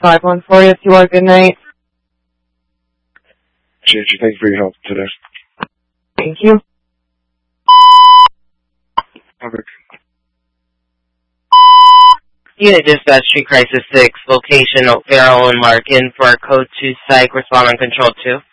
514, yes, you are. Good night. Thank you for your help today. Thank you. Perfect. Unit Dispatch, Street Crisis 6, location O'Farrell and Larkin for code 2 psych, respond on control 2.